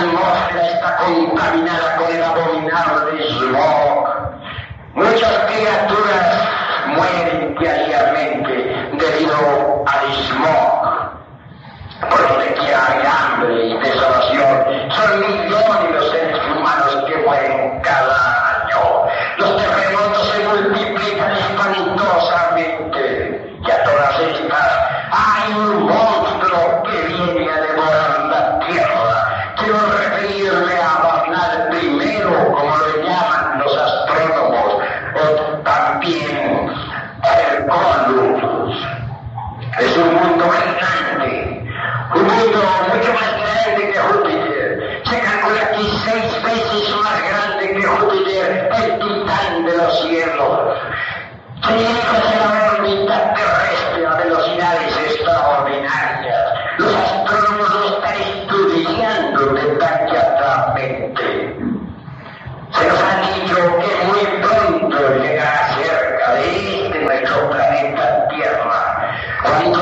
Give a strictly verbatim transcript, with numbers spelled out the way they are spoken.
atmósfera está contaminada con el abominable smog. Muchas criaturas mueren diariamente debido al smog. Por donde quiera hay hambre y desolación. Son millones los seres humanos que mueren cada año. Los terremotos se multiplican espantosamente. Y a todas estas hay un monstruo que viene a devorar la tierra. Quiero referirme a Barnard primero, como lo llaman los astrónomos, o también el Columbus. Es un mundo gigante, un mundo mucho más grande que Júpiter. Se calcula que seis veces más grande que Júpiter, el titán de los cielos. Se